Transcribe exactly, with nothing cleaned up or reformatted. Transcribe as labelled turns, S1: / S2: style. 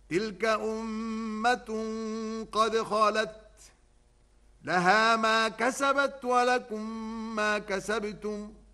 S1: تلك أمة قد خلت لها ما كسبت ولكم ما كسبتم